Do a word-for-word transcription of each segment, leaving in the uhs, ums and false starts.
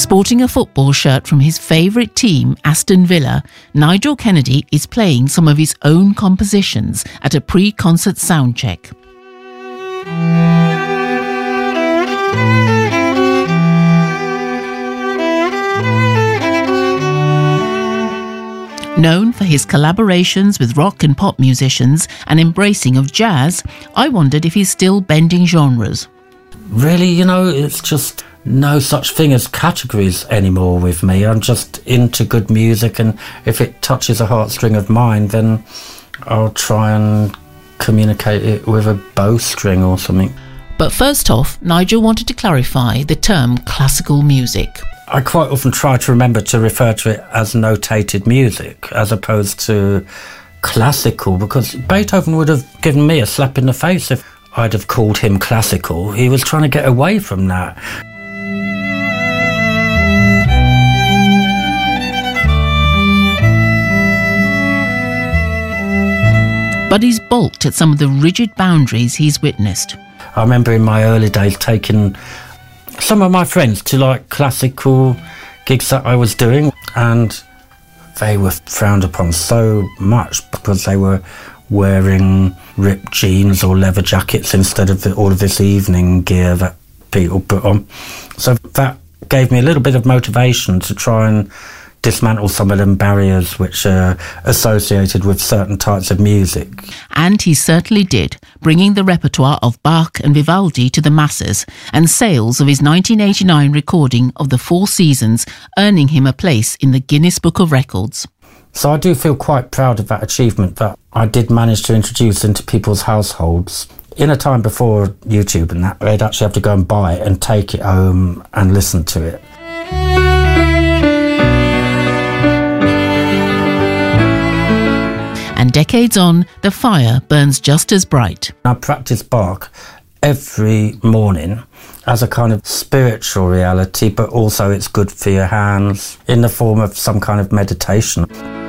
Sporting a football shirt from his favourite team, Aston Villa, Nigel Kennedy is playing some of his own compositions at a pre-concert sound check. Known for his collaborations with rock and pop musicians and embracing of jazz, I wondered if he's still bending genres. Really, you know, it's just no such thing as categories anymore with me. I'm just into good music, and if it touches a heartstring of mine, then I'll try and communicate it with a bowstring or something. But first off, Nigel wanted to clarify the term classical music. I quite often try to remember to refer to it as notated music as opposed to classical, because Beethoven would have given me a slap in the face if I'd have called him classical. He was trying to get away from that. But he's balked at some of the rigid boundaries he's witnessed. I remember in my early days taking some of my friends to like classical gigs that I was doing, and they were frowned upon so much because they were wearing ripped jeans or leather jackets instead of the, all of this evening gear that people put on. So that gave me a little bit of motivation to try and dismantle some of them barriers which are associated with certain types of music. And he certainly did, bringing the repertoire of Bach and Vivaldi to the masses, and sales of his nineteen eighty-nine recording of the Four Seasons earning him a place in the Guinness Book of Records. So I do feel quite proud of that achievement that I did manage to introduce into people's households. In a time before YouTube and that, they'd actually have to go and buy it and take it home and listen to it. And decades on, the fire burns just as bright. I practice Bach every morning as a kind of spiritual reality, but also it's good for your hands in the form of some kind of meditation.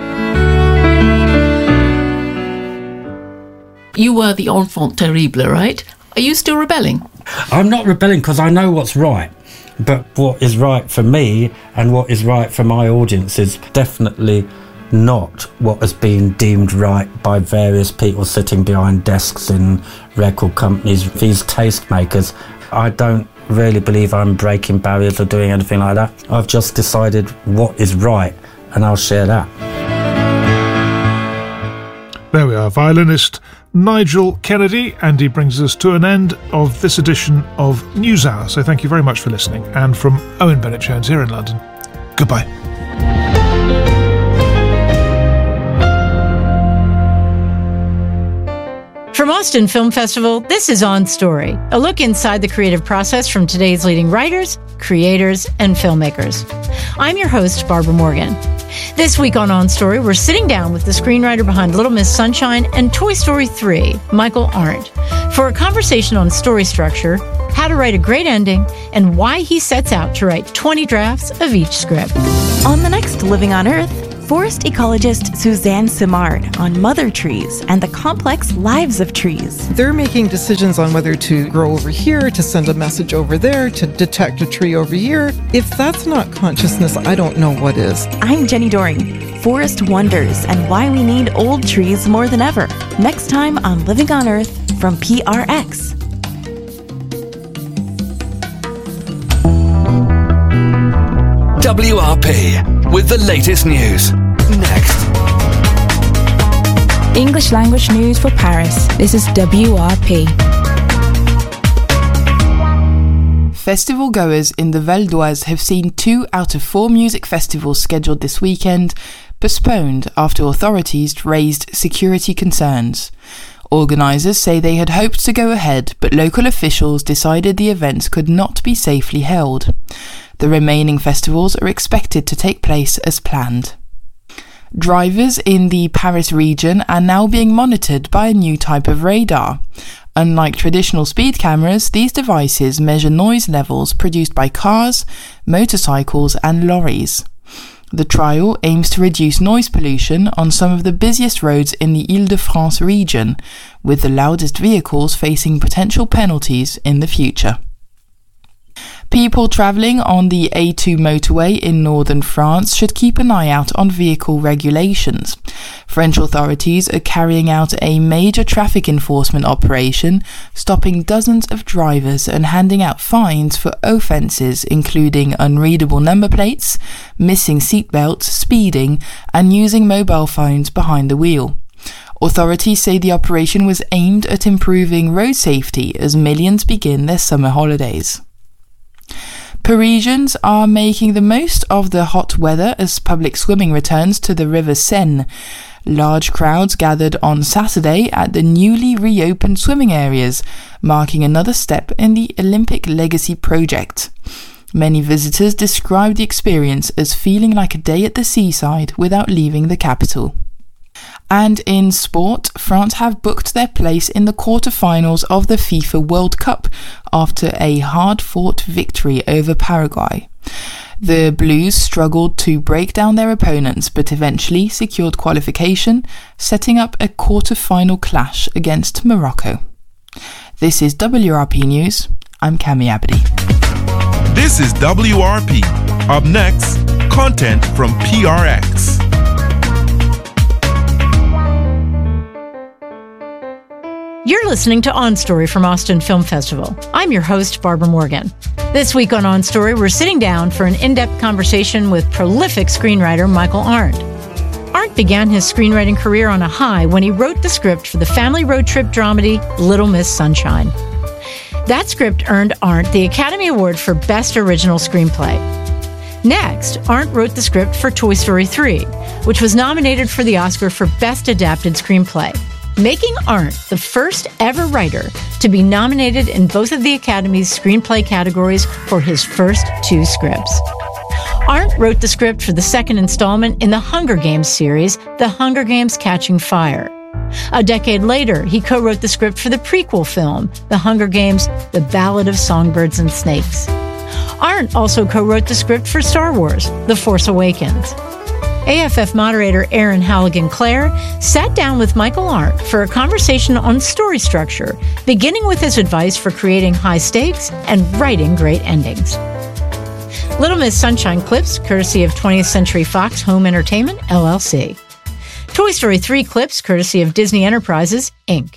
You were the enfant terrible, right? Are you still rebelling? I'm not rebelling because I know what's right. But what is right for me and what is right for my audience is definitely not what has been deemed right by various people sitting behind desks in record companies, these tastemakers. I don't really believe I'm breaking barriers or doing anything like that. I've just decided what is right, and I'll share that. There we are, violinist Nigel Kennedy, and he brings us to an end of this edition of NewsHour. So thank you very much for listening. And from Owen Bennett-Jones here in London, goodbye. From Austin Film Festival, this is On Story, a look inside the creative process from today's leading writers, creators, and filmmakers. I'm your host, Barbara Morgan. This week on On Story, we're sitting down with the screenwriter behind Little Miss Sunshine and Toy Story three, Michael Arndt, for a conversation on story structure, how to write a great ending, and why he sets out to write twenty drafts of each script. On the next Living on Earth, forest ecologist Suzanne Simard on mother trees and the complex lives of trees. They're making decisions on whether to grow over here, to send a message over there, to detect a tree over here. If that's not consciousness, I don't know what is. I'm Jenny Doring. Forest wonders and why we need old trees more than ever. Next time on Living on Earth from P R X. W R P with the latest news. Next. English language news for Paris. This is W R P. Festival goers in the Val d'Oise have seen two out of four music festivals scheduled this weekend postponed after authorities raised security concerns. Organisers say they had hoped to go ahead, but local officials decided the events could not be safely held. The remaining festivals are expected to take place as planned. Drivers in the Paris region are now being monitored by a new type of radar. Unlike traditional speed cameras, these devices measure noise levels produced by cars, motorcycles and lorries. The trial aims to reduce noise pollution on some of the busiest roads in the Île-de-France region, with the loudest vehicles facing potential penalties in the future. People travelling on the A two motorway in northern France should keep an eye out on vehicle regulations. French authorities are carrying out a major traffic enforcement operation, stopping dozens of drivers and handing out fines for offences including unreadable number plates, missing seatbelts, speeding, and using mobile phones behind the wheel. Authorities say the operation was aimed at improving road safety as millions begin their summer holidays. Parisians are making the most of the hot weather as public swimming returns to the River Seine. Large crowds gathered on Saturday at the newly reopened swimming areas, marking another step in the Olympic Legacy project. Many visitors described the experience as feeling like a day at the seaside without leaving the capital. And in sport, France have booked their place in the quarter-finals of the FIFA World Cup after a hard-fought victory over Paraguay. The Blues struggled to break down their opponents but eventually secured qualification, setting up a quarter-final clash against Morocco. This is W R P News. I'm Cami Abadi. This is W R P. Up next, content from P R X. You're listening to On Story from Austin Film Festival. I'm your host, Barbara Morgan. This week on On Story, we're sitting down for an in-depth conversation with prolific screenwriter Michael Arndt. Arndt began his screenwriting career on a high when he wrote the script for the family road trip dramedy Little Miss Sunshine. That script earned Arndt the Academy Award for Best Original Screenplay. Next, Arndt wrote the script for Toy Story three, which was nominated for the Oscar for Best Adapted Screenplay, making Arndt the first ever writer to be nominated in both of the Academy's screenplay categories for his first two scripts. Arndt wrote the script for the second installment in the Hunger Games series, The Hunger Games: Catching Fire. A decade later, he co-wrote the script for the prequel film, The Hunger Games: The Ballad of Songbirds and Snakes. Arndt also co-wrote the script for Star Wars: The Force Awakens. A F F moderator Aaron Halligan-Clare sat down with Michael Arndt for a conversation on story structure, beginning with his advice for creating high stakes and writing great endings. Little Miss Sunshine clips, courtesy of twentieth Century Fox Home Entertainment, L L C. Toy Story three clips, courtesy of Disney Enterprises, Incorporated.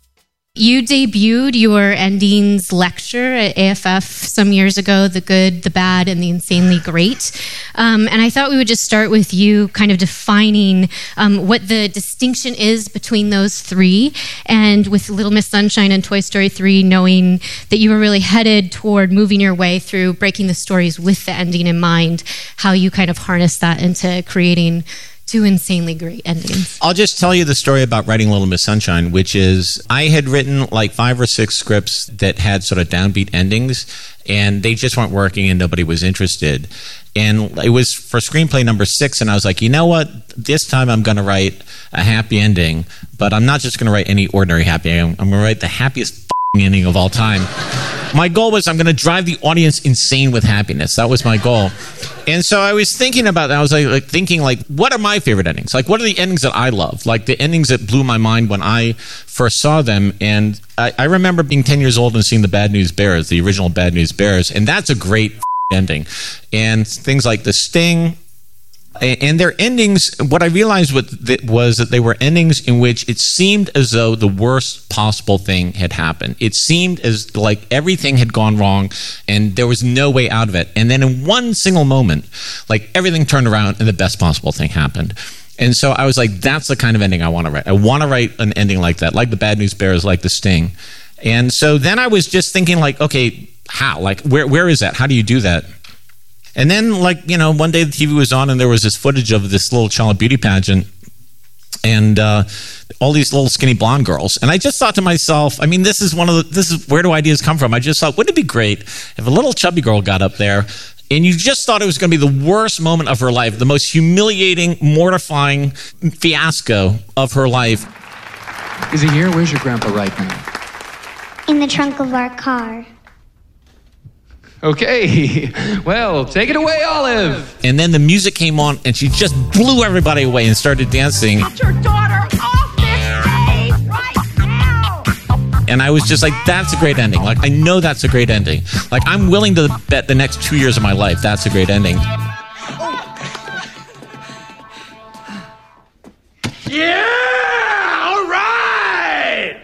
You debuted your endings lecture at A F F some years ago, The Good, the Bad, and the Insanely Great. Um, and I thought we would just start with you kind of defining um, what the distinction is between those three, and with Little Miss Sunshine and Toy Story three, knowing that you were really headed toward moving your way through breaking the stories with the ending in mind, how you kind of harnessed that into creating two insanely great endings. I'll just tell you the story about writing Little Miss Sunshine, which is I had written like five or six scripts that had sort of downbeat endings, and they just weren't working and nobody was interested. And it was for screenplay number six, and I was like, you know what? This time I'm going to write a happy ending, but I'm not just going to write any ordinary happy ending. I'm going to write the happiest f***ing ending of all time. My goal was I'm going to drive the audience insane with happiness. That was my goal. And so I was thinking about that. I was like, like thinking, like, what are my favorite endings? Like, what are the endings that I love? Like, the endings that blew my mind when I first saw them. And I, I remember being ten years old and seeing the Bad News Bears, the original Bad News Bears. And that's a great ending. And things like The Sting. And their endings, what I realized was that they were endings in which it seemed as though the worst possible thing had happened. It seemed as like everything had gone wrong and there was no way out of it. And then in one single moment, like everything turned around and the best possible thing happened. And so I was like, that's the kind of ending I want to write. I want to write an ending like that, like the Bad News Bears, like The Sting. And so then I was just thinking like, okay, how? Like, where where is that? How do you do that? And then, like, you know, one day the T V was on and there was this footage of this little child beauty pageant and uh, all these little skinny blonde girls. And I just thought to myself, I mean, this is one of the, this is, where do ideas come from? I just thought, wouldn't it be great if a little chubby girl got up there and you just thought it was going to be the worst moment of her life, the most humiliating, mortifying fiasco of her life. Is he here? Where's your grandpa right now? In the trunk of our car. Okay, well, take it away, Olive. And then the music came on and she just blew everybody away and started dancing. Get your daughter off this stage right now! And I was just like, that's a great ending. Like, I know that's a great ending. Like, I'm willing to bet the next two years of my life that's a great ending. Yeah! All right!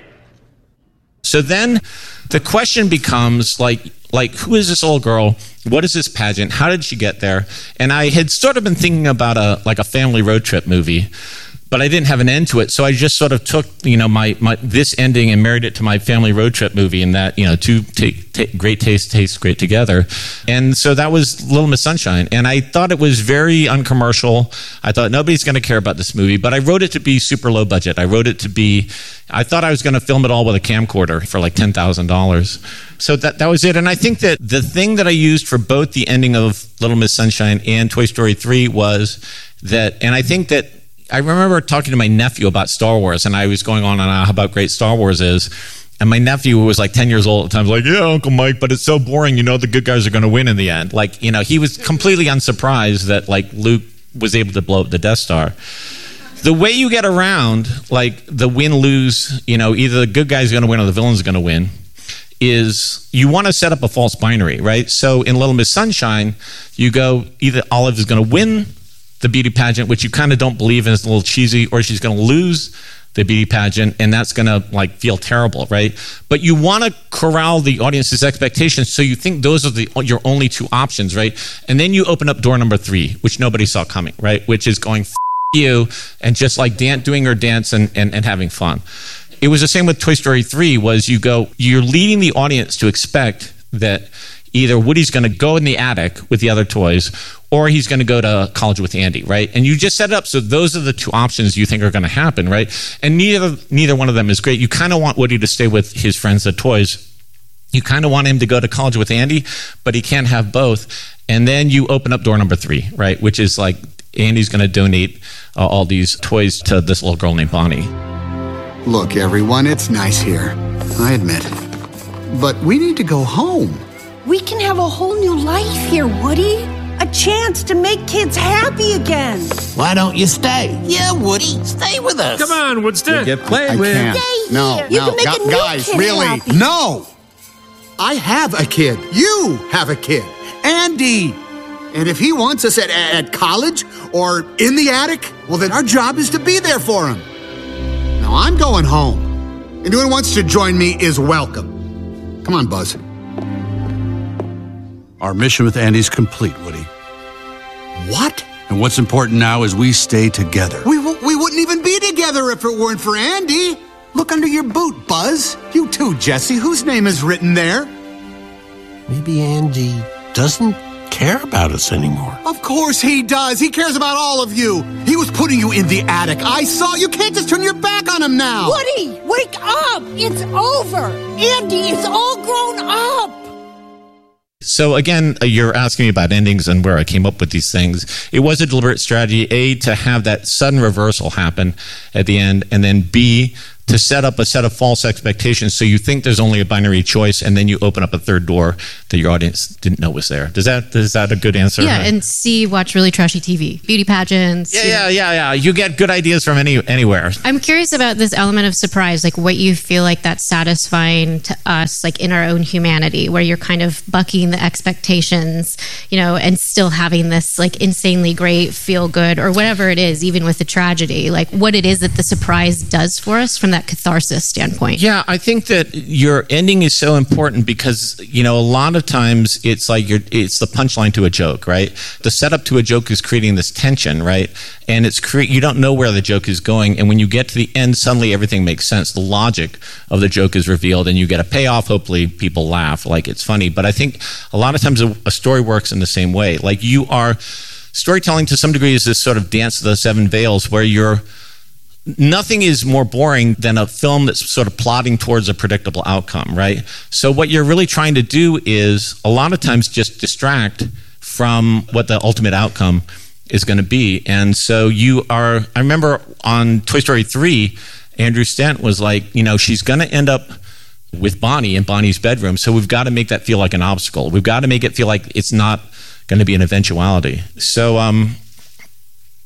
So then the question becomes, like, like, who is this little girl? What is this pageant? How did she get there? And I had sort of been thinking about a like a family road trip movie, but I didn't have an end to it. So I just sort of took, you know, my, my this ending and married it to my family road trip movie, and that, you know, two t- t- great tastes taste great together. And so that was Little Miss Sunshine. And I thought it was very uncommercial. I thought nobody's going to care about this movie, but I wrote it to be super low budget. I wrote it to be, I thought I was going to film it all with a camcorder for like ten thousand dollars. So that, that was it. And I think that the thing that I used for both the ending of Little Miss Sunshine and Toy Story three was that, and I think that I remember talking to my nephew about Star Wars, and I was going on and on about how great Star Wars is. And my nephew, who was like ten years old at the time, was like, yeah, Uncle Mike, but it's so boring. You know, the good guys are going to win in the end. Like, you know, he was completely unsurprised that, like, Luke was able to blow up the Death Star. The way you get around, like, the win-lose, you know, either the good guy's going to win or the villain's going to win, is you want to set up a false binary, right? So in Little Miss Sunshine, you go, either Olive is going to win the beauty pageant, which you kind of don't believe in, is a little cheesy, or she's going to lose the beauty pageant, and that's going to like feel terrible, right? But you want to corral the audience's expectations, so you think those are the your only two options, right? And then you open up door number three, which nobody saw coming, right? Which is going, F you, and just like dan- doing her dance and, and, and having fun. It was the same with Toy Story three, was you go, you're leading the audience to expect that either Woody's going to go in the attic with the other toys, or he's going to go to college with Andy, right? And you just set it up so those are the two options you think are going to happen, right? And neither neither one of them is great. You kind of want Woody to stay with his friends, the toys. You kind of want him to go to college with Andy, but he can't have both. And then you open up door number three, right? Which is like, Andy's going to donate uh, all these toys to this little girl named Bonnie. Look, everyone, it's nice here, I admit. But we need to go home. We can have a whole new life here, Woody. A chance to make kids happy again. Why don't you stay? Yeah, Woody, stay with us. Come on, Woodstock. Get played I with. can't. Stay No, here. You no, can make gu- a new guys, kid really, happy. no. I have a kid. You have a kid. Andy. And if he wants us at, at college or in the attic, well, then our job is to be there for him. Now, I'm going home. Anyone who wants to join me is welcome. Come on, Buzz. Our mission with Andy's complete, Woody. What? And what's important now is we stay together. We, w- we wouldn't even be together if it weren't for Andy. Look under your boot, Buzz. You too, Jesse. Whose name is written there? Maybe Andy doesn't care about us anymore. Of course he does. He cares about all of you. He was putting you in the attic. I saw. You can't just turn your back on him now. Woody, wake up. It's over. Andy is all grown up. So again, you're asking me about endings and where I came up with these things. It was a deliberate strategy, A, to have that sudden reversal happen at the end, and then B, to set up a set of false expectations so you think there's only a binary choice, and then you open up a third door that your audience didn't know was there. Does that is that a good answer? Yeah, and C, watch really trashy T V, beauty pageants. Yeah, you yeah, know. yeah, yeah. You get good ideas from any anywhere. I'm curious about this element of surprise, like what you feel like that's satisfying to us, like in our own humanity, where you're kind of bucking the expectations, you know, and still having this like insanely great feel good or whatever it is, even with the tragedy, like what it is that the surprise does for us from that catharsis standpoint. Yeah, I think that your ending is so important because, you know, a lot of times it's like you're, it's the punchline to a joke, right? The setup to a joke is creating this tension, right? And it's cre- you don't know where the joke is going, and when you get to the end, suddenly everything makes sense. The logic of the joke is revealed, and you get a payoff. Hopefully, people laugh, like it's funny. But I think a lot of times a, a story works in the same way. Like you are storytelling to some degree is this sort of dance of the seven veils, where you're nothing is more boring than a film that's sort of plotting towards a predictable outcome, right? So what you're really trying to do is a lot of times just distract from what the ultimate outcome is going to be. And so you are, I remember on Toy Story three, Andrew Stent was like, you know, she's going to end up with Bonnie in Bonnie's bedroom. So we've got to make that feel like an obstacle. We've got to make it feel like it's not going to be an eventuality. So, um,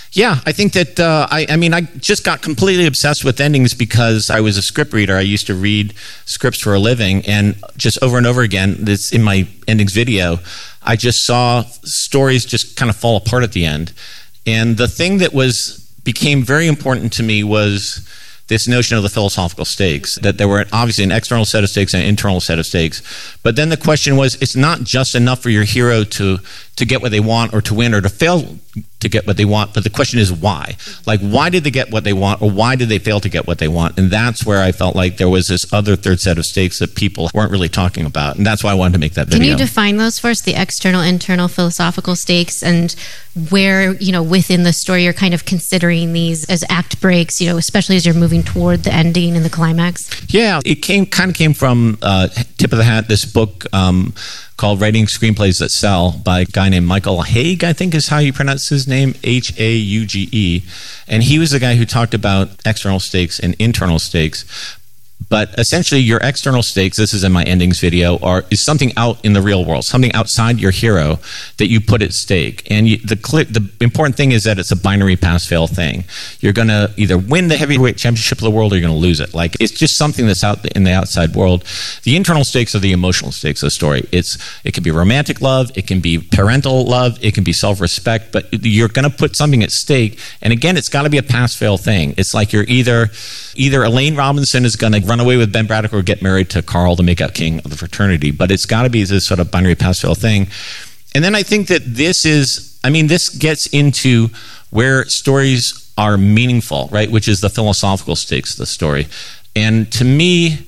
Yeah, I think that, uh, I, I mean, I just got completely obsessed with endings because I was a script reader. I used to read scripts for a living, and just over and over again, this in my endings video, I just saw stories just kind of fall apart at the end. And the thing that was became very important to me was this notion of the philosophical stakes, that there were obviously an external set of stakes and an internal set of stakes. But then the question was, it's not just enough for your hero to to get what they want or to win or to fail to get what they want, but the question is why? Like, why did they get what they want, or why did they fail to get what they want? And that's where I felt like there was this other third set of stakes that people weren't really talking about. And that's why I wanted to make that video. Can you define those for us, the external, internal philosophical stakes, and where, you know, within the story you're kind of considering these as act breaks, you know, especially as you're moving toward the ending and the climax? Yeah, it came kind of came from uh, Tip of the Hat, this book um, called Writing Screenplays That Sell by a guy named Michael Hague, I think is how you pronounce his name, H A U G E. And he was the guy who talked about external stakes and internal stakes. But essentially, your external stakes, this is in my endings video, are is something out in the real world, something outside your hero that you put at stake. And you, the the important thing is that it's a binary pass-fail thing. You're going to either win the heavyweight championship of the world, or you're going to lose it. Like, it's just something that's out in the outside world. The internal stakes are the emotional stakes of the story. It's it can be romantic love, it can be parental love, it can be self-respect, but you're going to put something at stake. And again, it's got to be a pass-fail thing. It's like you're either either Elaine Robinson is going to run away with Ben Braddock or get married to Carl, the makeout king of the fraternity. But it's got to be this sort of binary pass-fail thing. And then I think that this is, I mean, this gets into where stories are meaningful, right? Which is the philosophical stakes of the story. And to me,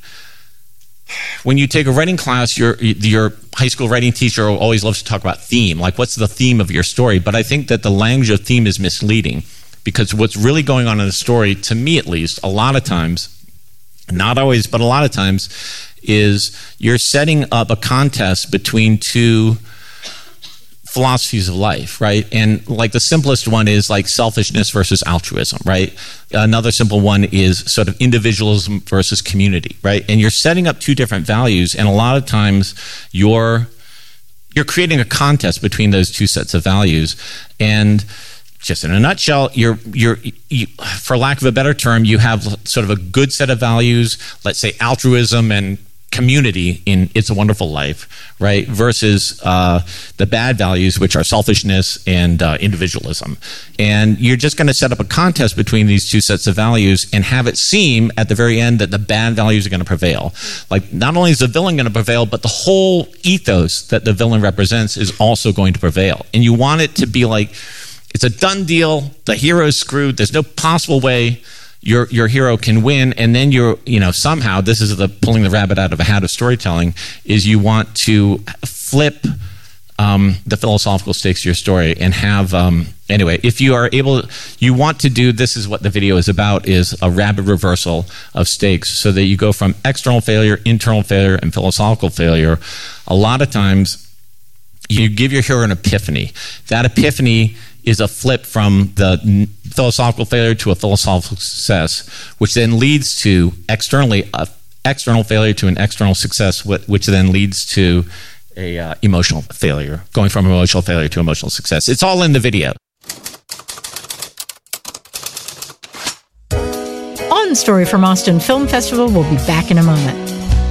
when you take a writing class, your your high school writing teacher always loves to talk about theme. Like, what's the theme of your story? But I think that the language of theme is misleading, because what's really going on in the story, to me at least, a lot of times, not always, but a lot of times, is you're setting up a contest between two philosophies of life, right? And like the simplest one is like selfishness versus altruism, right? Another simple one is sort of individualism versus community, right? And you're setting up two different values, and a lot of times you're you're creating a contest between those two sets of values. And just in a nutshell, you're, you're, you, for lack of a better term, you have sort of a good set of values, let's say altruism and community in It's a Wonderful Life, right? Versus uh, the bad values, which are selfishness and uh, individualism. And you're just going to set up a contest between these two sets of values and have it seem at the very end that the bad values are going to prevail. Like, not only is the villain going to prevail, but the whole ethos that the villain represents is also going to prevail. And you want it to be like, it's a done deal, the hero's screwed, there's no possible way your your hero can win. And then you're, you know, somehow, this is the pulling the rabbit out of a hat of storytelling, is you want to flip um, the philosophical stakes of your story and have, um, anyway, if you are able, you want to do, this is what the video is about, is a rapid reversal of stakes so that you go from external failure, internal failure, and philosophical failure. A lot of times, you give your hero an epiphany. That epiphany is a flip from the philosophical failure to a philosophical success, which then leads to externally a external failure to an external success, which then leads to a uh, emotional failure, going from emotional failure to emotional success. It's all in the video. On Story from Austin Film Festival, we'll be back in a moment.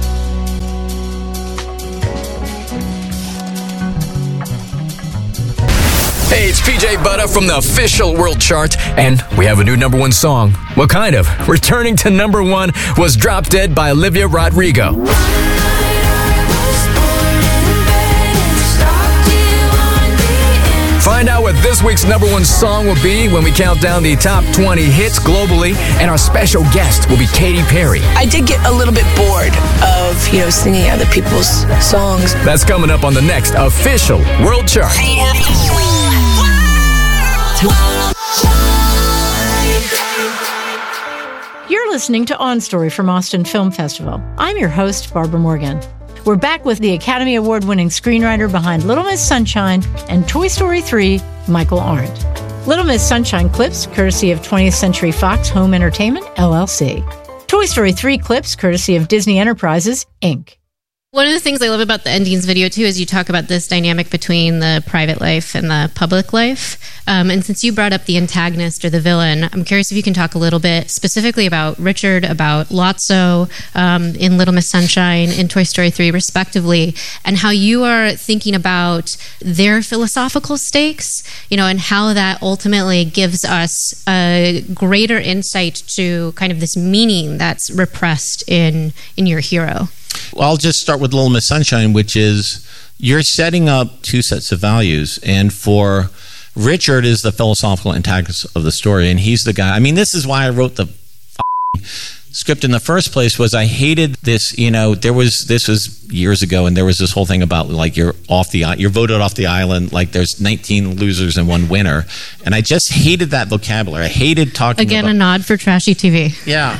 Hey, it's P J Butter from the official World Chart, and we have a new number one song. What kind of? Returning to number one was Drop Dead by Olivia Rodrigo. Find out what this week's number one song will be when we count down the top twenty hits globally, and our special guest will be Katy Perry. I did get a little bit bored of, you know, singing other people's songs. That's coming up on the next official World Chart. You're listening to On Story from Austin Film Festival. I'm your host, Barbara Morgan. We're back with the Academy Award-winning screenwriter behind Little Miss Sunshine and Toy Story three, Michael Arndt. Little Miss Sunshine clips, courtesy of twentieth Century Fox Home Entertainment, L L C. Toy Story three clips, courtesy of Disney Enterprises, Incorporated. One of the things I love about the endings video, too, is you talk about this dynamic between the private life and the public life. Um, and since you brought up the antagonist or the villain, I'm curious if you can talk a little bit specifically about Richard, about Lotso um, in Little Miss Sunshine, in Toy Story three, respectively, and how you are thinking about their philosophical stakes, you know, and how that ultimately gives us a greater insight to kind of this meaning that's repressed in in your hero. Well, I'll just start with Little Miss Sunshine, which is you're setting up two sets of values. And for Richard is the philosophical antagonist of the story, and he's the guy. I mean, this is why I wrote the script in the first place, was I hated this, you know, there was, this was years ago, and there was this whole thing about, like, you're off the, you're voted off the island, like there's nineteen losers and one winner. And I just hated that vocabulary. I hated talking Again, about... a nod for trashy T V. Yeah.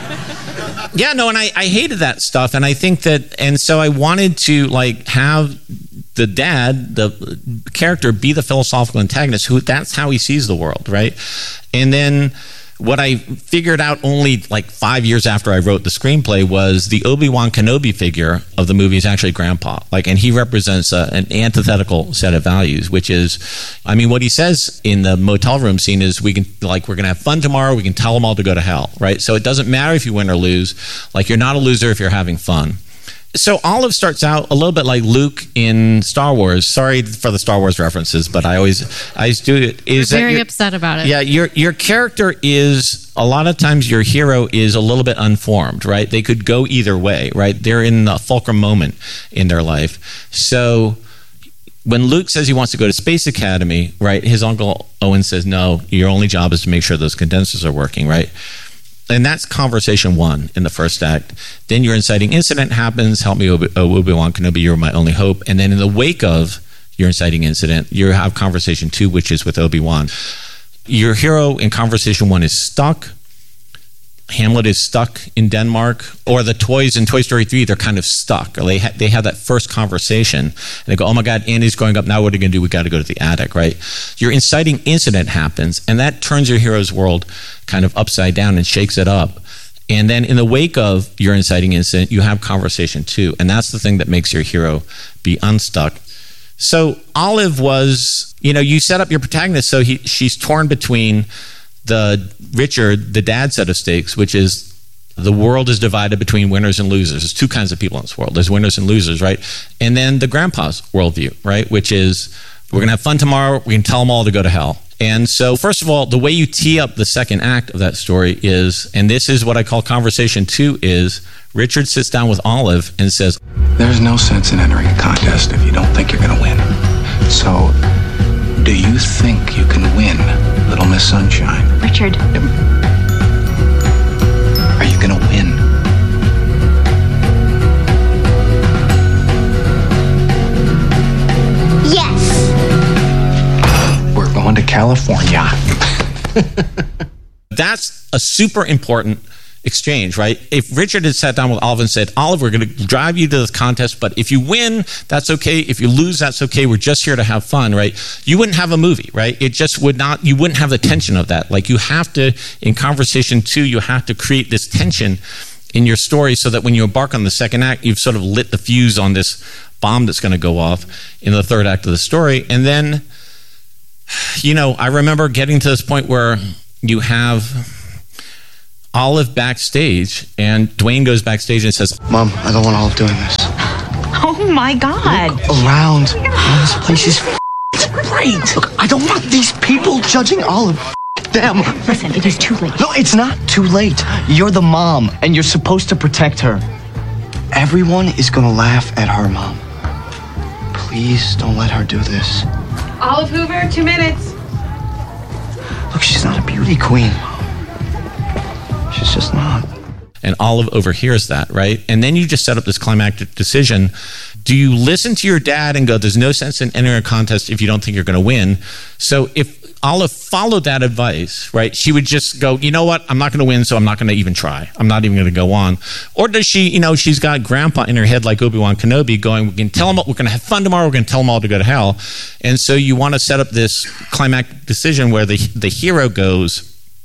Yeah, no, and I, I hated that stuff, and I think that, and so I wanted to, like, have the dad, the character, be the philosophical antagonist, who, that's how he sees the world, right? And then what I figured out only like five years after I wrote the screenplay was the Obi-Wan Kenobi figure of the movie is actually Grandpa. Like, and he represents a, an antithetical set of values, which is, I mean, what he says in the motel room scene is, we can, like, we're going to have fun tomorrow. We can tell them all to go to hell, right? So it doesn't matter if you win or lose. Like, you're not a loser if you're having fun. So Olive starts out a little bit like Luke in Star Wars. Sorry for the Star Wars references, but I always, I always do it. Is You're very that upset about it. Yeah, your your character is, a lot of times your hero is a little bit unformed, right? They could go either way, right? They're in the fulcrum moment in their life. So when Luke says he wants to go to Space Academy, right, his uncle Owen says, no, your only job is to make sure those condensers are working, right? And that's conversation one in the first act. Then your inciting incident happens. Help me, Obi- Obi-Wan Kenobi, you're my only hope. And then in the wake of your inciting incident, you have conversation two, which is with Obi-Wan. Your hero in conversation one is stuck. Hamlet is stuck in Denmark, or the toys in Toy Story three, they're kind of stuck. Or they, ha- they have that first conversation, and they go, oh my God, Andy's growing up, now what are you going to do? We got to go to the attic, right? Your inciting incident happens, and that turns your hero's world kind of upside down and shakes it up. And then in the wake of your inciting incident, you have conversation two, and that's the thing that makes your hero be unstuck. So Olive was, you know, you set up your protagonist so he, she's torn between the Richard, the dad set of stakes, which is the world is divided between winners and losers. There's two kinds of people in this world. There's winners and losers, right? And then the grandpa's worldview, right? Which is, we're going to have fun tomorrow. We can tell them all to go to hell. And so, first of all, the way you tee up the second act of that story is, and this is what I call conversation two, is Richard sits down with Olive and says, there's no sense in entering a contest if you don't think you're going to win. So, do you think you can win, Little Miss Sunshine? Richard. Are you gonna win? Yes. We're going to California. That's a super important exchange, right? If Richard had sat down with Olive and said, Olive, we're going to drive you to this contest, but if you win, that's okay. If you lose, that's okay. We're just here to have fun, right? You wouldn't have a movie, right? It just would not, you wouldn't have the tension of that. Like, you have to, in conversation two, you have to create this tension in your story so that when you embark on the second act, you've sort of lit the fuse on this bomb that's going to go off in the third act of the story. And then, you know, I remember getting to this point where you have Olive backstage, and Dwayne goes backstage and says, Mom, I don't want Olive doing this. Oh my God. Look around. Oh, this place is great. Look, I don't want these people judging Olive. Them. Listen, it is too late. No, it's not too late. You're the mom, and you're supposed to protect her. Everyone is gonna laugh at her, Mom. Please don't let her do this. Olive Hoover, two minutes. Look, she's not a beauty queen. She's just not. And Olive overhears that, right? And then you just set up this climactic decision. Do you listen to your dad and go, there's no sense in entering a contest if you don't think you're going to win? So if Olive followed that advice, right, she would just go, you know what, I'm not going to win, so I'm not going to even try. I'm not even going to go on. Or does she, you know, she's got Grandpa in her head like Obi-Wan Kenobi going, we can tell them, we're going to have fun tomorrow, we're going to tell them all to go to hell. And so you want to set up this climactic decision where the the hero goes,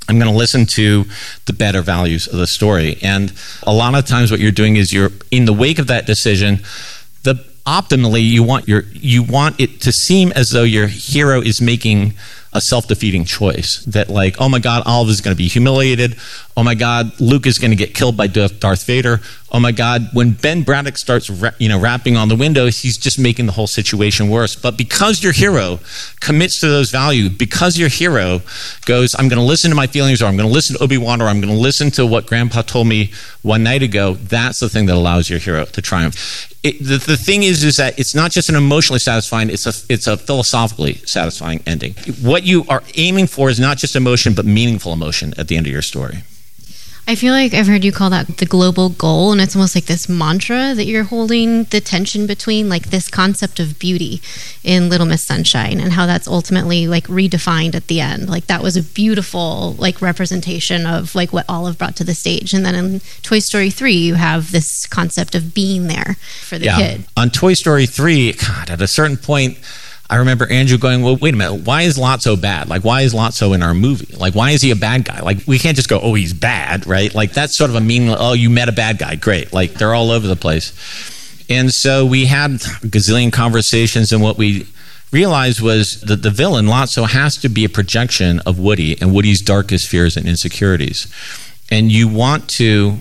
I'm going to listen to the better values of the story. And a lot of times what you're doing is you're in the wake of that decision, the optimally you want your you want it to seem as though your hero is making a self-defeating choice, that like, oh my God, Olive is going to be humiliated. Oh my God, Luke is going to get killed by Darth Vader. Oh my God, when Ben Braddock starts ra- you know, rapping on the windows, he's just making the whole situation worse. But because your hero commits to those values, because your hero goes, I'm going to listen to my feelings, or I'm going to listen to Obi-Wan, or I'm going to listen to what Grandpa told me one night ago, that's the thing that allows your hero to triumph. It, the, the thing is, is that it's not just an emotionally satisfying, it's a, it's a philosophically satisfying ending. What you are aiming for is not just emotion, but meaningful emotion at the end of your story. I feel like I've heard you call that the global goal, and it's almost like this mantra that you're holding the tension between, like this concept of beauty in Little Miss Sunshine, and how that's ultimately like redefined at the end. Like that was a beautiful like representation of like what Olive brought to the stage. And then in Toy Story three, you have this concept of being there for the yeah. kid. On Toy Story three, God, at a certain point, I remember Andrew going, well, wait a minute, why is Lotso bad? Like, why is Lotso in our movie? Like, why is he a bad guy? Like, we can't just go, oh, he's bad, right? Like, that's sort of a mean, oh, you met a bad guy, great. Like, they're all over the place. And so we had a gazillion conversations, and what we realized was that the villain, Lotso, has to be a projection of Woody and Woody's darkest fears and insecurities. And you want to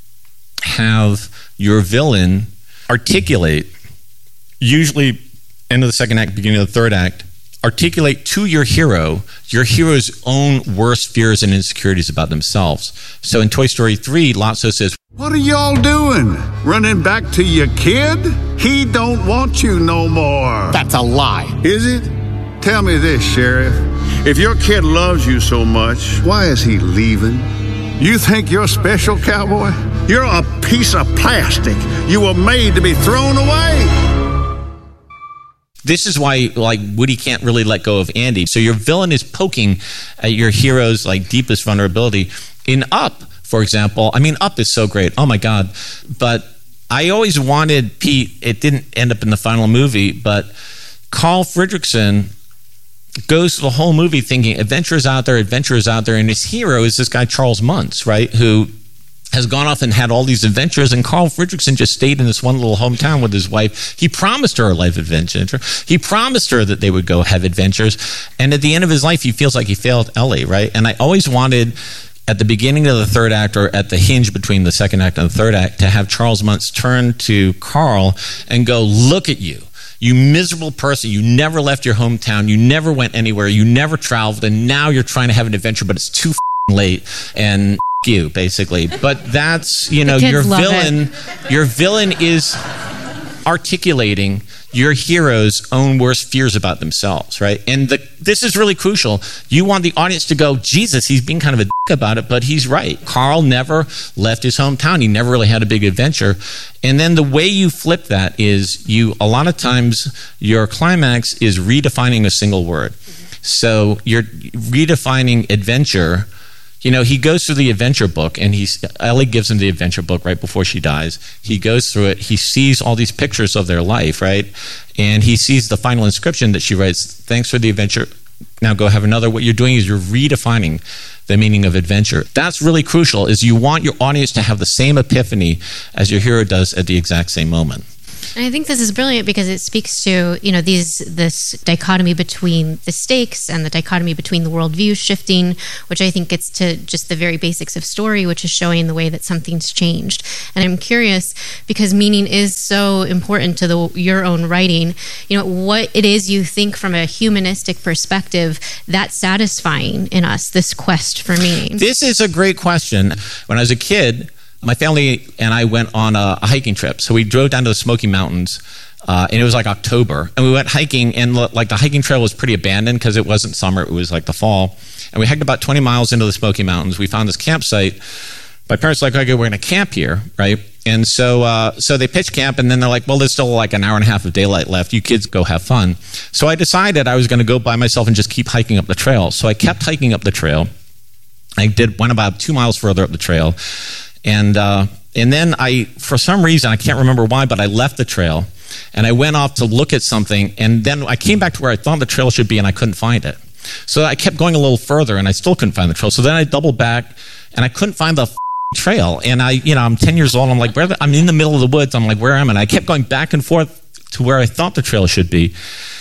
have your villain articulate, usually end of the second act, beginning of the third act, articulate to your hero your hero's own worst fears and insecurities about themselves. So in Toy Story three, Lotso says, "What are y'all doing? Running back to your kid? He don't want you no more." That's a lie. Is it? Tell me this, Sheriff. If your kid loves you so much, why is he leaving? You think you're special, cowboy? You're a piece of plastic. You were made to be thrown away. This is why, like, Woody can't really let go of Andy. So your villain is poking at your hero's, like, deepest vulnerability. In Up, for example, I mean, Up is so great. Oh, my God. But I always wanted Pete, it didn't end up in the final movie, but Carl Fredricksen goes through the whole movie thinking adventure is out there, adventure is out there, and his hero is this guy, Charles Muntz, right, who has gone off and had all these adventures, and Carl Fredricksen just stayed in this one little hometown with his wife. He promised her a life adventure. He promised her that they would go have adventures, and at the end of his life, he feels like he failed Ellie, right? And I always wanted, at the beginning of the third act, or at the hinge between the second act and the third act, to have Charles Muntz turn to Carl and go, look at you. You miserable person, you never left your hometown, you never went anywhere, you never traveled, and now you're trying to have an adventure, but it's too f***ing late, and you, basically. But that's, you know, your villain, your villain is articulating your hero's own worst fears about themselves, right? And the, this is really crucial. You want the audience to go, Jesus, he's being kind of a dick about it, but he's right. Carl never left his hometown. He never really had a big adventure. And then the way you flip that is you, a lot of times, your climax is redefining a single word. So you're redefining adventure. You know, he goes through the adventure book, and he's, Ellie gives him the adventure book right before she dies. He goes through it. He sees all these pictures of their life, right? And he sees the final inscription that she writes, thanks for the adventure. Now go have another. What you're doing is you're redefining the meaning of adventure. That's really crucial, is you want your audience to have the same epiphany as your hero does at the exact same moment. And I think this is brilliant because it speaks to, you know, these this dichotomy between the stakes and the dichotomy between the worldview shifting, which I think gets to just the very basics of story, which is showing the way that something's changed. And I'm curious, because meaning is so important to the your own writing, you know, what it is you think from a humanistic perspective that's satisfying in us, this quest for meaning. This is a great question. When I was a kid, my family and I went on a, a hiking trip. So we drove down to the Smoky Mountains, uh, and it was like October. And we went hiking, and like the hiking trail was pretty abandoned because it wasn't summer, it was like the fall. And we hiked about twenty miles into the Smoky Mountains. We found this campsite. My parents were like, okay, we're going to camp here, right? And so uh, so they pitched camp, and then they're like, well, there's still like an hour and a half of daylight left. You kids go have fun. So I decided I was going to go by myself and just keep hiking up the trail. So I kept hiking up the trail. I did went about two miles further up the trail. And uh, and then I, for some reason, I can't remember why, but I left the trail, and I went off to look at something, and then I came back to where I thought the trail should be, and I couldn't find it. So I kept going a little further, and I still couldn't find the trail. So then I doubled back, and I couldn't find the trail. And I, you know, I'm ten years old. I'm like, where? The, I'm in the middle of the woods. I'm like, where am I? And I kept going back and forth to where I thought the trail should be,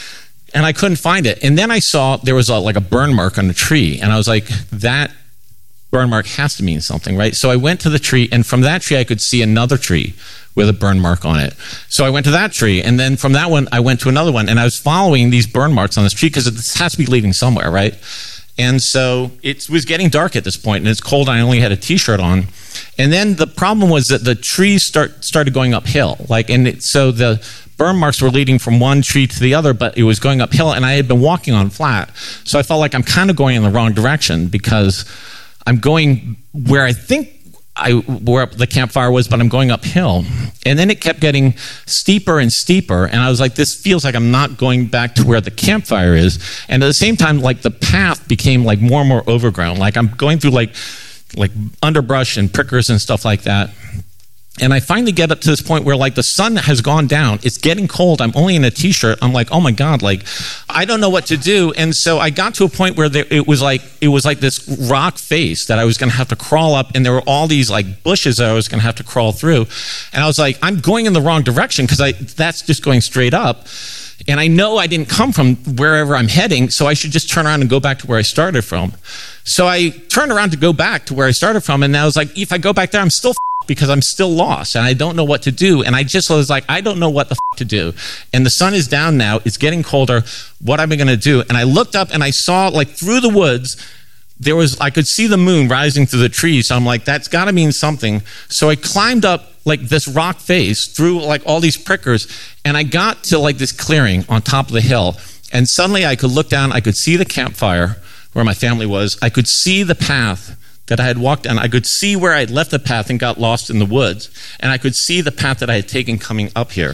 and I couldn't find it. And then I saw there was a, like a burn mark on a tree, and I was like, that burn mark has to mean something, right? So I went to the tree, and from that tree I could see another tree with a burn mark on it. So I went to that tree, and then from that one I went to another one, and I was following these burn marks on this tree because it has to be leading somewhere, right? And so it was getting dark at this point, and it's cold, and I only had a t-shirt on. And then the problem was that the trees start started going uphill, like, and it, so the burn marks were leading from one tree to the other, but it was going uphill, and I had been walking on flat. So I felt like I'm kind of going in the wrong direction because I'm going where I think I where the campfire was, but I'm going uphill. And then it kept getting steeper and steeper, and I was like, this feels like I'm not going back to where the campfire is. And at the same time, like, the path became like more and more overgrown. Like, I'm going through like like underbrush and prickers and stuff like that. And I finally get up to this point where, like, the sun has gone down. It's getting cold. I'm only in a t-shirt. I'm like, oh my God, like, I don't know what to do. And so I got to a point where there, it was like it was like this rock face that I was going to have to crawl up, and there were all these like bushes that I was going to have to crawl through. And I was like, I'm going in the wrong direction because I that's just going straight up. And I know I didn't come from wherever I'm heading, so I should just turn around and go back to where I started from. So I turned around to go back to where I started from, and I was like, if I go back there, I'm still f- because I'm still lost, and I don't know what to do. And I just was like, I don't know what the f- to do. And the sun is down now. It's getting colder. What am I going to do? And I looked up, and I saw, like, through the woods, there was, I could see the moon rising through the trees. So I'm like, that's got to mean something. So I climbed up like this rock face through like all these prickers, and I got to like this clearing on top of the hill. And suddenly I could look down, I could see the campfire where my family was. I could see the path that I had walked down. I could see where I had left the path and got lost in the woods. And I could see the path that I had taken coming up here.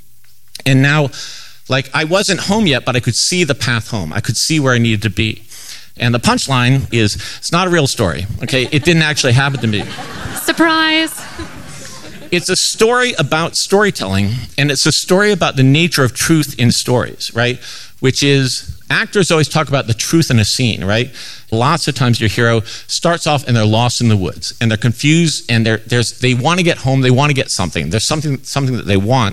And now, like, I wasn't home yet, but I could see the path home. I could see where I needed to be. And the punchline is, it's not a real story, okay? It didn't actually happen to me. Surprise! It's a story about storytelling, and it's a story about the nature of truth in stories, right? Which is, actors always talk about the truth in a scene, right? Lots of times your hero starts off and they're lost in the woods, and they're confused, and they're, there's, they want to get home, they want to get something. There's something, something that they want,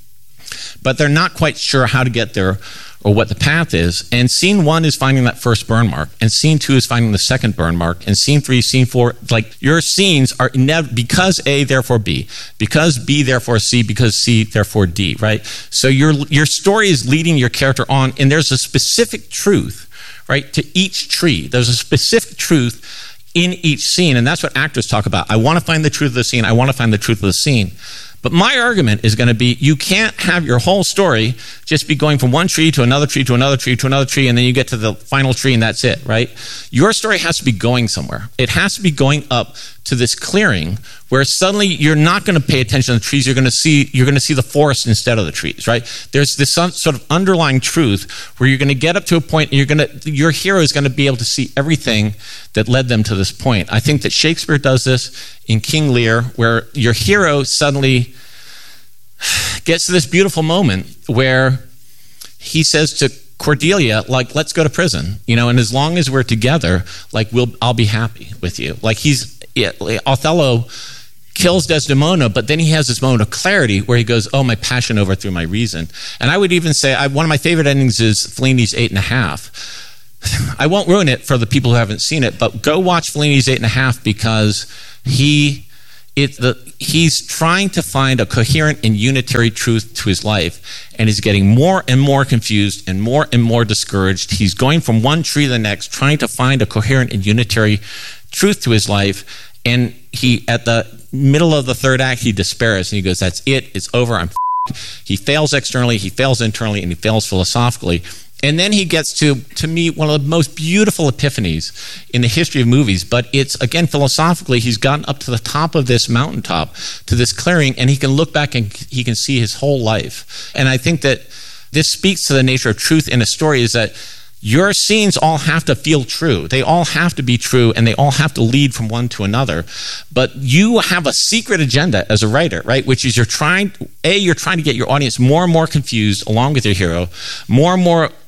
but they're not quite sure how to get there or what the path is. And scene one is finding that first burn mark, and scene two is finding the second burn mark, and scene three, scene four, like, your scenes are inev- because A, therefore B, because B, therefore C, because C, therefore D, right? So your your story is leading your character on, and there's a specific truth, right, to each tree. There's a specific truth in each scene, and that's what actors talk about. I want to find the truth of the scene. I want to find the truth of the scene. But my argument is going to be, you can't have your whole story just be going from one tree to another tree to another tree to another tree, and then you get to the final tree and that's it, right? Your story has to be going somewhere. It has to be going up to this clearing where suddenly you're not going to pay attention to the trees. You're going to see you're going to see the forest instead of the trees, right? There's this sort of underlying truth where you're going to get up to a point, and you're going to your hero is going to be able to see everything that led them to this point. I think that Shakespeare does this in King Lear, where your hero suddenly gets to this beautiful moment where he says to Cordelia, like, let's go to prison, you know, and as long as we're together, like, we'll, I'll be happy with you. Like, he's, yeah, Othello kills Desdemona, but then he has this moment of clarity where he goes, oh, my passion overthrew my reason. And I would even say, I, one of my favorite endings is Fellini's Eight and a Half. I won't ruin it for the people who haven't seen it, but go watch Fellini's Eight and a Half, because he, it, the, he's trying to find a coherent and unitary truth to his life, and he's getting more and more confused and more and more discouraged. He's going from one tree to the next, trying to find a coherent and unitary truth to his life, and he, at the middle of the third act, he despairs, and he goes, that's it, it's over, I'm f***ed. He fails externally, he fails internally, and he fails philosophically. And then he gets to, to me, one of the most beautiful epiphanies in the history of movies. But it's, again, philosophically, he's gotten up to the top of this mountaintop, to this clearing, and he can look back and he can see his whole life. And I think that this speaks to the nature of truth in a story, is that your scenes all have to feel true. They all have to be true, and they all have to lead from one to another. But you have a secret agenda as a writer, right? Which is you're trying, A, you're trying to get your audience more and more confused along with your hero, more and more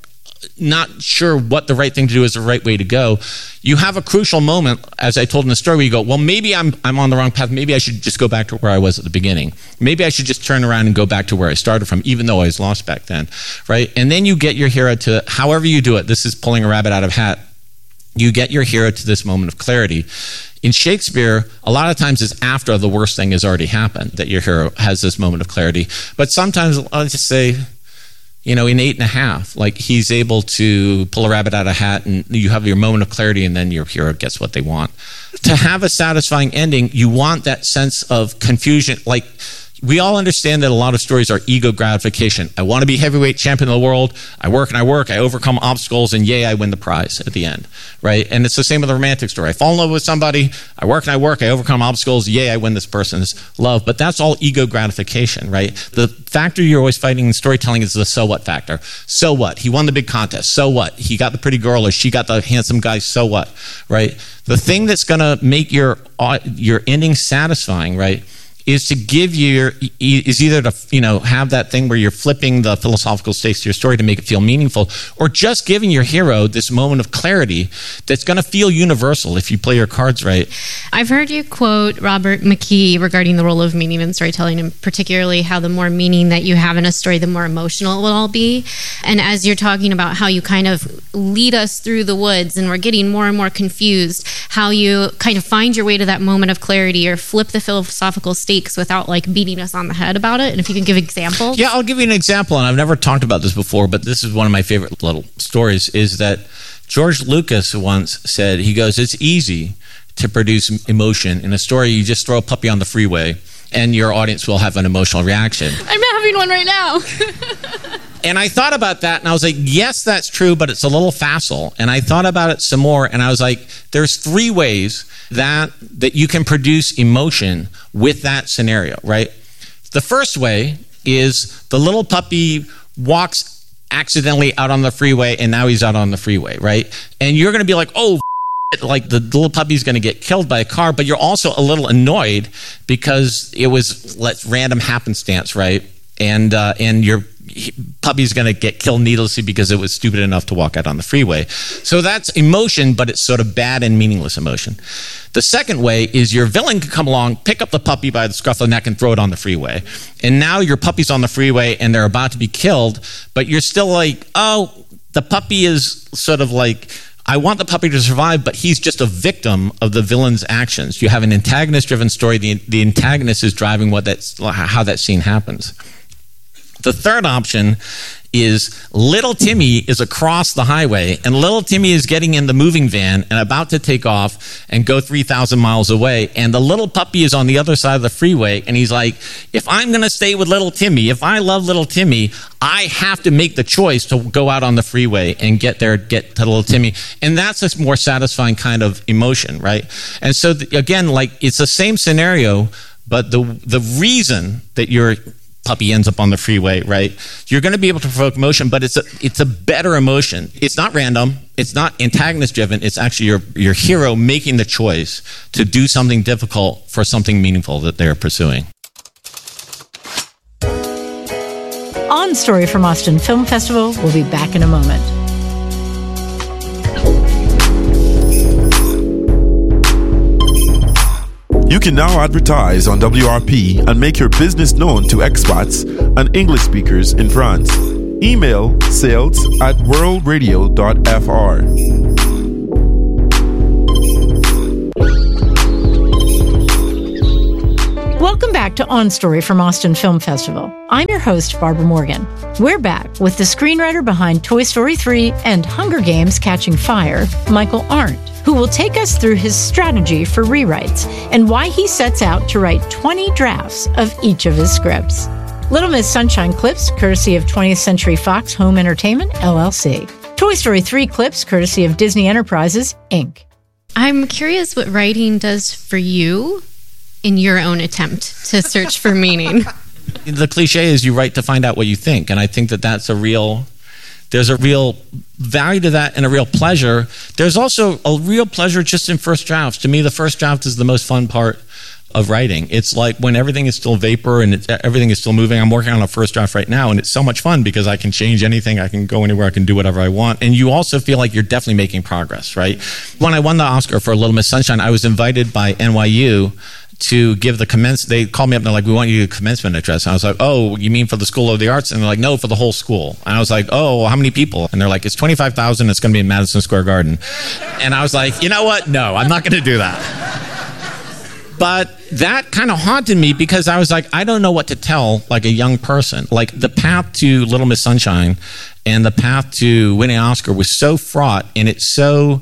not sure what the right thing to do is the right way to go, you have a crucial moment, as I told in the story, where you go, well, maybe I'm I'm on the wrong path. Maybe I should just go back to where I was at the beginning. Maybe I should just turn around and go back to where I started from, even though I was lost back then, right? And then you get your hero to, however you do it, this is pulling a rabbit out of a hat, you get your hero to this moment of clarity. In Shakespeare, a lot of times it's after the worst thing has already happened that your hero has this moment of clarity. But sometimes, I'll just say, you know, in Eight and a Half, like he's able to pull a rabbit out of a hat and you have your moment of clarity and then your hero gets what they want. To have a satisfying ending, you want that sense of confusion. Like, we all understand that a lot of stories are ego gratification. I want to be heavyweight champion of the world. I work and I work. I overcome obstacles, and yay, I win the prize at the end, right? And it's the same with a romantic story. I fall in love with somebody. I work and I work. I overcome obstacles. Yay, I win this person's love. But that's all ego gratification, right? The factor you're always fighting in storytelling is the so what factor. So what? He won the big contest. So what? He got the pretty girl or she got the handsome guy. So what, right? The thing that's going to make your your ending satisfying, right, is to give you your, is either to, you know, have that thing where you're flipping the philosophical stakes to your story to make it feel meaningful, or just giving your hero this moment of clarity that's going to feel universal if you play your cards right. I've heard you quote Robert McKee regarding the role of meaning in storytelling, and particularly how the more meaning that you have in a story, the more emotional it will all be. And as you're talking about how you kind of lead us through the woods and we're getting more and more confused, how you kind of find your way to that moment of clarity or flip the philosophical stakes without like beating us on the head about it. And if you can give examples. Yeah, I'll give you an example, and I've never talked about this before, but this is one of my favorite little stories, is that George Lucas once said, he goes, it's easy to produce emotion in a story. You just throw a puppy on the freeway and your audience will have an emotional reaction. I'm having one right now. And I thought about that, and I was like, yes, that's true, but it's a little facile. And I thought about it some more, and I was like, there's three ways that that you can produce emotion with that scenario, right? The first way is the little puppy walks accidentally out on the freeway, and now he's out on the freeway, right? And you're going to be like, oh, like the little puppy's going to get killed by a car, but you're also a little annoyed because it was let's random happenstance, right? And uh, and your puppy's going to get killed needlessly because it was stupid enough to walk out on the freeway. So that's emotion, but it's sort of bad and meaningless emotion. The second way is your villain can come along, pick up the puppy by the scruff of the neck and throw it on the freeway. And now your puppy's on the freeway and they're about to be killed, but you're still like, oh, the puppy is sort of like, I want the puppy to survive, but he's just a victim of the villain's actions. You have an antagonist-driven story. The, the antagonist is driving what that's, how that scene happens. The third option is little Timmy is across the highway, and little Timmy is getting in the moving van and about to take off and go three thousand miles away, and the little puppy is on the other side of the freeway, and he's like, if I'm going to stay with little Timmy, if I love little Timmy, I have to make the choice to go out on the freeway and get there, get to little Timmy. And that's a more satisfying kind of emotion, right? And so, th- again, like, it's the same scenario, but the the reason that you're puppy ends up on the freeway, right? You're going to be able to provoke emotion, but it's a it's a better emotion. It's not random. It's not antagonist driven. It's actually your your hero making the choice to do something difficult for something meaningful that they're pursuing. On Story from Austin Film Festival, we'll be back in a moment. You can now advertise on W R P and make your business known to expats and English speakers in France. Email sales at world radio dot f r. Welcome back to On Story from Austin Film Festival. I'm your host, Barbara Morgan. We're back with the screenwriter behind Toy Story three and Hunger Games: Catching Fire, Michael Arndt, who will take us through his strategy for rewrites and why he sets out to write twenty drafts of each of his scripts. Little Miss Sunshine clips, courtesy of twentieth Century Fox Home Entertainment, L L C. Toy Story three clips, courtesy of Disney Enterprises, Incorporated. I'm curious what writing does for you in your own attempt to search for meaning. The cliche is you write to find out what you think, and I think that that's a real... There's a real value to that and a real pleasure. There's also a real pleasure just in first drafts. To me, the first draft is the most fun part of writing. It's like when everything is still vapor and it's, everything is still moving. I'm working on a first draft right now, and it's so much fun because I can change anything. I can go anywhere. I can do whatever I want. And you also feel like you're definitely making progress, right? When I won the Oscar for Little Miss Sunshine, I was invited by N Y U to give the commence. They called me up and they're like, we want you to do a commencement address. And I was like, oh, you mean for the School of the Arts? And they're like, no, for the whole school. And I was like, oh, how many people? And they're like, it's twenty-five thousand. It's going to be in Madison Square Garden. And I was like, you know what? No, I'm not going to do that. But that kind of haunted me because I was like, I don't know what to tell like a young person. Like the path to Little Miss Sunshine and the path to winning an Oscar was so fraught, and it's so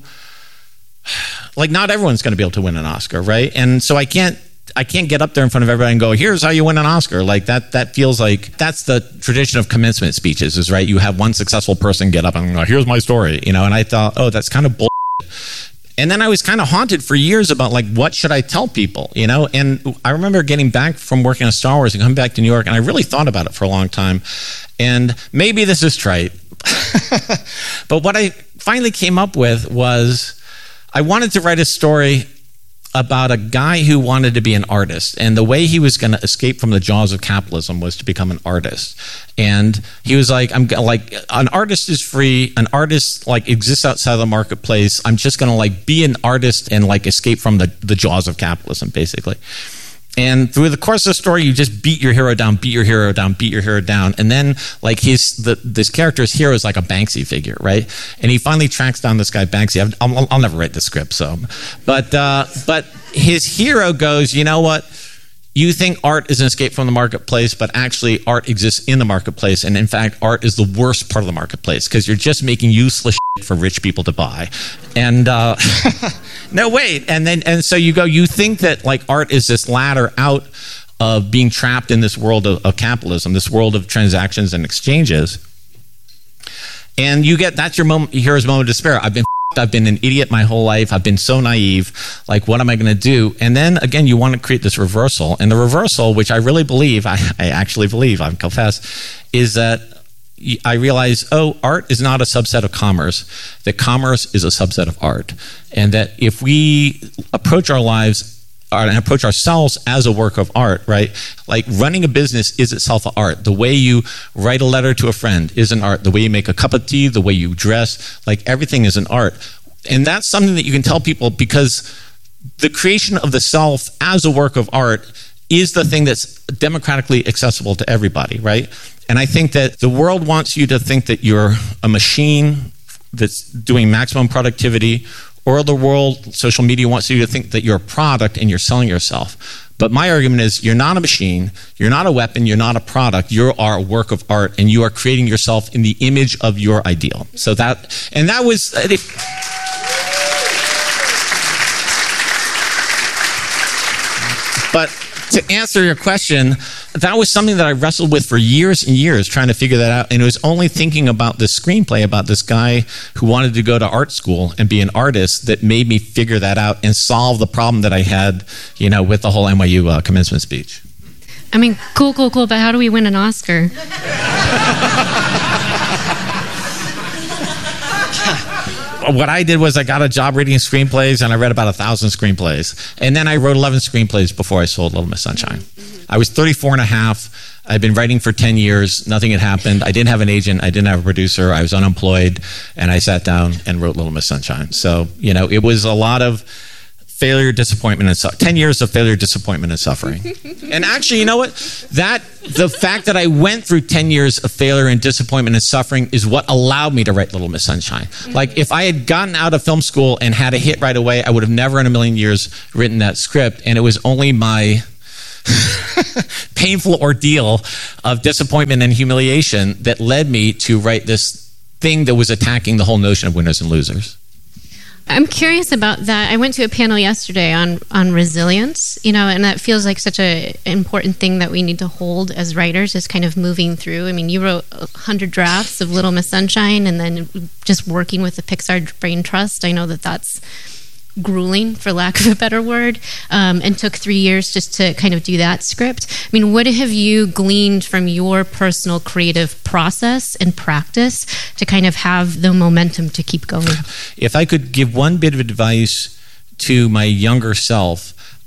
like not everyone's going to be able to win an Oscar, right? And so I can't I can't get up there in front of everybody and go, here's how you win an Oscar. Like that that feels like that's the tradition of commencement speeches, is right? You have one successful person get up and go, here's my story, you know, and I thought, oh, that's kind of bull. And then I was kind of haunted for years about like, what should I tell people, you know? And I remember getting back from working on Star Wars and coming back to New York, and I really thought about it for a long time. And maybe this is trite, but what I finally came up with was I wanted to write a story about a guy who wanted to be an artist, and the way he was going to escape from the jaws of capitalism was to become an artist. And he was like, I'm like, an artist is free. An artist like exists outside of the marketplace. I'm just going to like be an artist and like escape from the, the jaws of capitalism, basically. And through the course of the story, you just beat your hero down, beat your hero down, beat your hero down. And then like his, the, this character's hero is like a Banksy figure, right? And he finally tracks down this guy, Banksy. I've, I'll, I'll never write the script, so. But, uh, but his hero goes, you know what? You think art is an escape from the marketplace, but actually art exists in the marketplace. And in fact, art is the worst part of the marketplace because you're just making useless shit for rich people to buy. And uh, no, wait. And then, and so you go, you think that like art is this ladder out of being trapped in this world of, of capitalism, this world of transactions and exchanges. And you get, that's your moment, your hero's moment of despair. I've been I've been an idiot my whole life. I've been so naive. Like, what am I going to do? And then again, you want to create this reversal. And the reversal, which I really believe, I, I actually believe, I confess, is that I realize, oh, art is not a subset of commerce, that commerce is a subset of art. And that if we approach our lives and approach ourselves as a work of art, right? Like running a business is itself an art. The way you write a letter to a friend is an art. The way you make a cup of tea, the way you dress, like everything is an art. And that's something that you can tell people because the creation of the self as a work of art is the thing that's democratically accessible to everybody, right? And I think that the world wants you to think that you're a machine that's doing maximum productivity, or the world, social media wants you to think that you're a product and you're selling yourself. But my argument is you're not a machine, you're not a weapon, you're not a product, you are a work of art, and you are creating yourself in the image of your ideal. So that, and that was, but to answer your question, that was something that I wrestled with for years and years, trying to figure that out. And it was only thinking about this screenplay about this guy who wanted to go to art school and be an artist that made me figure that out and solve the problem that I had, you know, with the whole N Y U uh, commencement speech. I mean, cool, cool, cool, but how do we win an Oscar? What I did was I got a job reading screenplays, and I read about a thousand screenplays. And then I wrote eleven screenplays before I sold Little Miss Sunshine. I was thirty-four and a half. I'd been writing for ten years. Nothing had happened. I didn't have an agent. I didn't have a producer. I was unemployed. And I sat down and wrote Little Miss Sunshine. So, you know, it was a lot of failure, disappointment, and suffering. ten years of failure, disappointment, and suffering. And actually, you know what? That, the fact that I went through ten years of failure and disappointment and suffering is what allowed me to write Little Miss Sunshine. Like, if I had gotten out of film school and had a hit right away, I would have never in a million years written that script. And it was only my painful ordeal of disappointment and humiliation that led me to write this thing that was attacking the whole notion of winners and losers. I'm curious about that. I went to a panel yesterday on on resilience, you know, and that feels like such a important thing that we need to hold as writers, is kind of moving through. I mean, you wrote a hundred drafts of Little Miss Sunshine, and then just working with the Pixar Brain Trust. I know that that's grueling, for lack of a better word, um, and took three years just to kind of do that script. I mean, what have you gleaned from your personal creative process and practice to kind of have the momentum to keep going? If I could give one bit of advice to my younger self,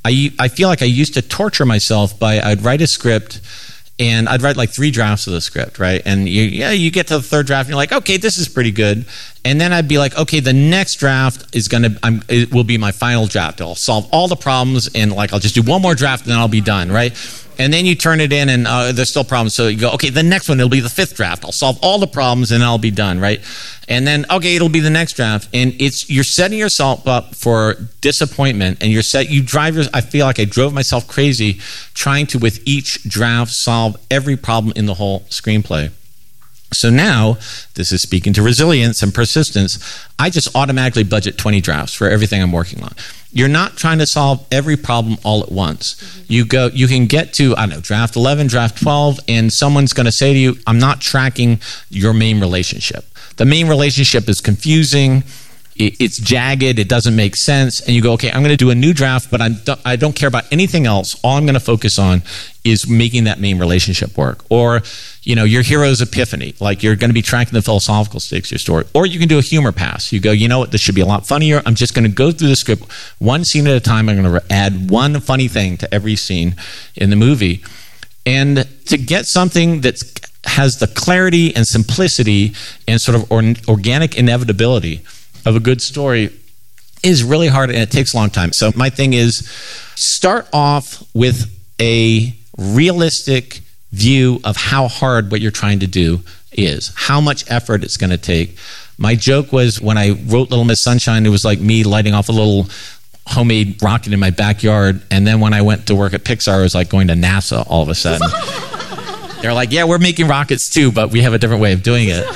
I, I feel like I used to torture myself by, I'd write a script and I'd write like three drafts of the script, right? And you, yeah, you get to the third draft and you're like, okay, this is pretty good. And then I'd be like, okay, the next draft is gonna, I'm, it will be my final draft. I'll solve all the problems and like, I'll just do one more draft and then I'll be done, right? And then you turn it in and uh, there's still problems. So you go, okay, the next one, it'll be the fifth draft. I'll solve all the problems and I'll be done, right? And then, okay, it'll be the next draft. And it's, you're setting yourself up for disappointment and you're set, you drive your, I feel like I drove myself crazy trying to, with each draft, solve every problem in the whole screenplay. So now, this is speaking to resilience and persistence, I just automatically budget twenty drafts for everything I'm working on. You're not trying to solve every problem all at once. Mm-hmm. You go, you can get to, I don't know, draft eleven, draft twelve, and someone's going to say to you, I'm not tracking your main relationship. The main relationship is confusing, it's jagged, it doesn't make sense, and you go, okay, I'm going to do a new draft, but I'm, I don't care about anything else. All I'm going to focus on is making that main relationship work. Or, you know, your hero's epiphany, like you're going to be tracking the philosophical stakes of your story. Or you can do a humor pass. You go, you know what, this should be a lot funnier. I'm just going to go through the script one scene at a time. I'm going to add one funny thing to every scene in the movie. And to get something that has the clarity and simplicity and sort of or- organic inevitability of a good story is really hard and it takes a long time. So my thing is start off with a realistic view of how hard what you're trying to do is, how much effort it's going to take. My joke was when I wrote Little Miss Sunshine, it was like me lighting off a little homemade rocket in my backyard. And then when I went to work at Pixar, it was like going to NASA all of a sudden. They're like, yeah, we're making rockets too, but we have a different way of doing it.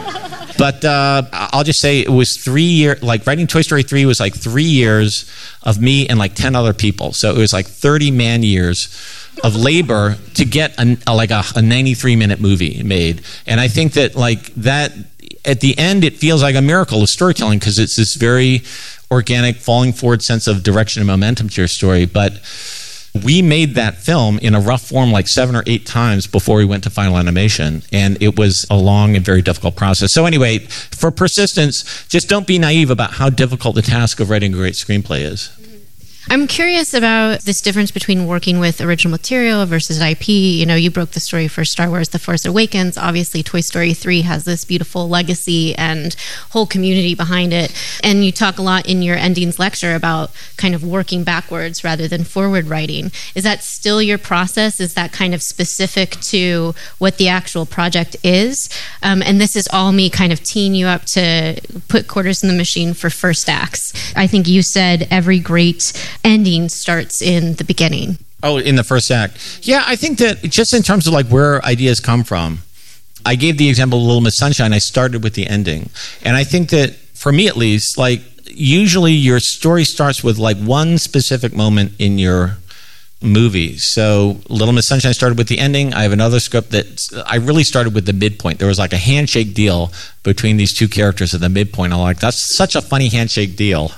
But uh, I'll just say it was three years, like writing Toy Story three was like three years of me and like ten other people. So it was like thirty man years of labor to get a, a, like a, a ninety-three minute movie made. And I think that like that, at the end, it feels like a miracle of storytelling because it's this very organic, falling forward sense of direction and momentum to your story. But we made that film in a rough form like seven or eight times before we went to final animation. And it was a long and very difficult process. So anyway, for persistence, just don't be naive about how difficult the task of writing a great screenplay is. I'm curious about this difference between working with original material versus I P. You know, you broke the story for Star Wars The Force Awakens. Obviously, Toy Story three has this beautiful legacy and whole community behind it. And you talk a lot in your endings lecture about kind of working backwards rather than forward writing. Is that still your process? Is that kind of specific to what the actual project is? Um, and this is all me kind of teeing you up to put quarters in the machine for first acts. I think you said every great ending starts in the beginning. Oh, in the first act. Yeah, I think that just in terms of like where ideas come from, I gave the example of Little Miss Sunshine. I started with the ending. And I think that for me at least, like usually your story starts with like one specific moment in your movie. So Little Miss Sunshine started with the ending. I have another script that I really started with the midpoint. There was like a handshake deal between these two characters at the midpoint. I'm like, that's such a funny handshake deal.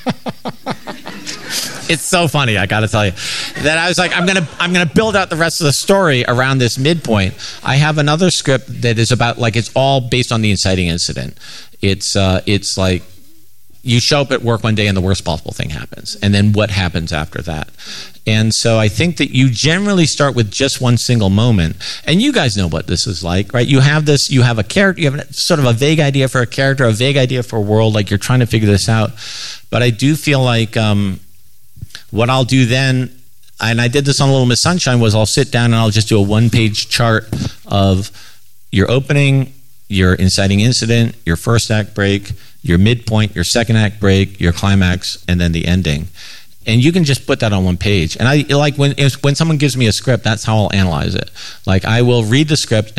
It's so funny, I gotta tell you, that I was like, I'm gonna I'm gonna build out the rest of the story around this midpoint. I have another script that is about like it's all based on the inciting incident. It's uh, it's like you show up at work one day and the worst possible thing happens, and then what happens after that? And so I think that you generally start with just one single moment, and you guys know what this is like, right? You have this, you have a character, you have a, sort of a vague idea for a character, a vague idea for a world, like you're trying to figure this out. But I do feel like um, what I'll do then, and I did this on Little Miss Sunshine, was I'll sit down and I'll just do a one-page chart of your opening, your inciting incident, your first act break, your midpoint, your second act break, your climax, and then the ending. And you can just put that on one page. And I like when when someone gives me a script, that's how I'll analyze it. Like I will read the script